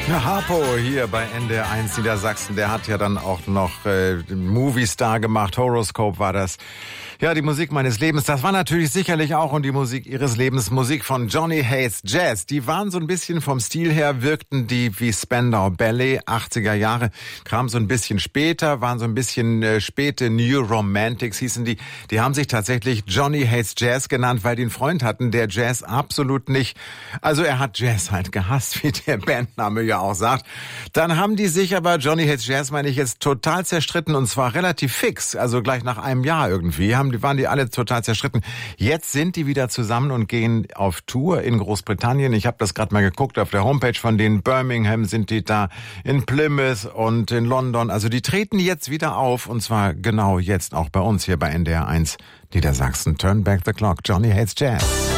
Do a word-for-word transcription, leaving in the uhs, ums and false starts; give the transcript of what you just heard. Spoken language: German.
Ja, Harpo hier bei N D R eins Niedersachsen, der hat ja dann auch noch äh, Movie-Star gemacht, Horoscope war das. Ja, die Musik meines Lebens, das war natürlich sicherlich auch und die Musik ihres Lebens, Musik von Johnny Hates Jazz. Die waren so ein bisschen vom Stil her, wirkten die wie Spandau Ballet, achtziger Jahre, kam so ein bisschen später, waren so ein bisschen äh, späte New Romantics hießen die. Die haben sich tatsächlich Johnny Hates Jazz genannt, weil die einen Freund hatten, der Jazz absolut nicht, also er hat Jazz halt gehasst, wie der Bandname ja auch sagt. Dann haben die sich aber, Johnny Hates Jazz meine ich jetzt, total zerstritten und zwar relativ fix, also gleich nach einem Jahr irgendwie, haben die, waren die alle total zerstritten. Jetzt sind die wieder zusammen und gehen auf Tour in Großbritannien. Ich habe das gerade mal geguckt auf der Homepage von denen. Birmingham sind die da, in Plymouth und in London. Also die treten jetzt wieder auf und zwar genau jetzt auch bei uns hier bei N D R eins Niedersachsen. Turn back the clock, Johnny Hates Jazz.